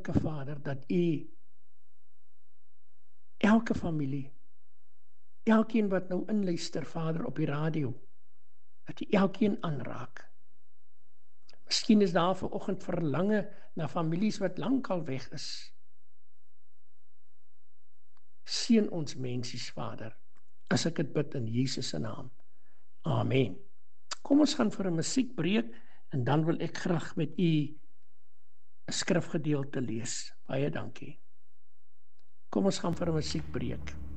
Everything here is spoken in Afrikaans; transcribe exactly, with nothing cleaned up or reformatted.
dankie Vader, dat U elke familie, elkeen wat nou inluister, Vader, op die radio, dat U elkeen aanraak. Miskien is daar vanoggend verlange na families wat lankal weg is. Seën ons mensies, Vader, as ek dit bid in Jesus se naam. Amen. Kom ons gaan vir 'n musiekbreek en dan wil ek graag met U 'n skrifgedeelte lees. Baie dankie. Kom ons gaan vir 'n musiekbreek.